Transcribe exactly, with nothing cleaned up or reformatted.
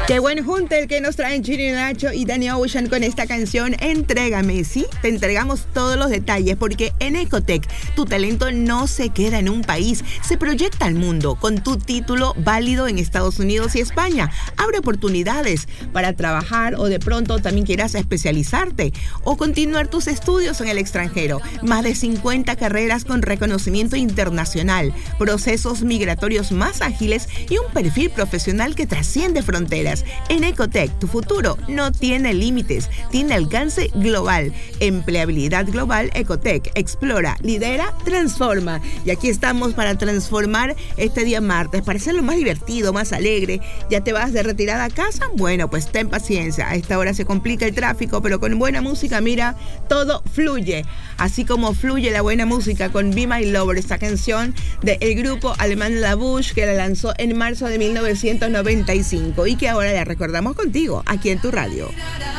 Qué buen junte el que nos traen Chino Nacho y Danny Ocean con esta canción Entrégame. Sí, te entregamos todos los detalles porque en Ecotec tu talento no se queda en un país, se proyecta al mundo con tu título válido en Estados Unidos y España. Abre oportunidades para trabajar o de pronto también quieras especializarte o continuar tus estudios en el extranjero. Más de cincuenta carreras con reconocimiento internacional, procesos migratorios más ágiles y un perfil profesional que trasciende fronteras. En Ecotec, tu futuro no tiene límites, tiene alcance global. Empleabilidad global. Ecotec, explora, lidera, transforma. Y aquí estamos para transformar este día martes, para hacerlo más divertido, más alegre. ¿Ya te vas de retirada a casa? Bueno, pues ten paciencia. A esta hora se complica el tráfico, pero con buena música, mira, todo fluye. Así como fluye la buena música con Be My Lover, esta canción del grupo alemán La Bouche, que la lanzó en marzo de mil novecientos noventa y cinco y que ahora la recordamos contigo, aquí en tu radio.